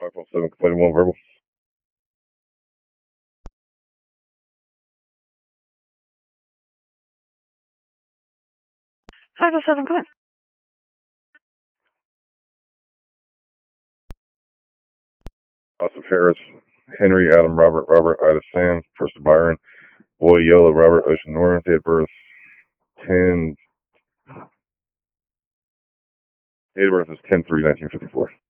5.7, completed 1 verbal. Five oh seven, go ahead. Joseph Harris, Henry, Adam, Robert, Ida, Sam, Preston Byron, Boy, Yellow, Robert, Ocean North, date of birth 10. Date of birth is 10/3/1954.